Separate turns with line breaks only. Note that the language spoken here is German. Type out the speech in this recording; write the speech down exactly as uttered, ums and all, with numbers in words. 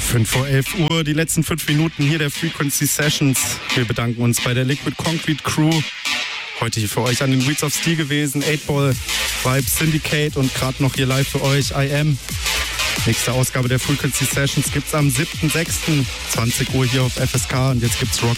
fünf vor elf Uhr, die letzten fünf Minuten hier der Frequency Sessions. Wir bedanken uns bei der Liquid Concrete Crew. Heute hier für euch an den Wheels of Steel gewesen. eight Ball, Vibe, Syndicate und gerade noch hier live für euch I Am. Nächste Ausgabe der Frequency Sessions gibt's am siebten sechsten zwanzig Uhr hier auf F S K und jetzt gibt's Rock